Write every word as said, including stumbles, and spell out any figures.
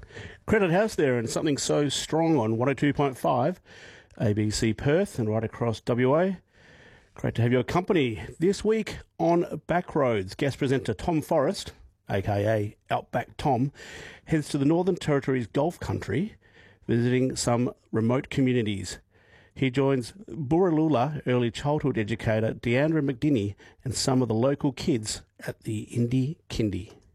Credit House there, and something so strong on one oh two point five, A B C Perth, and right across W A. Great to have your company this week on Backroads. Guest presenter Tom Forrest, aka Outback Tom, heads to the Northern Territory's Gulf Country, visiting some remote communities. He joins Burralula early childhood educator Deandra McDinney and some of the local kids at the Indie Kindy.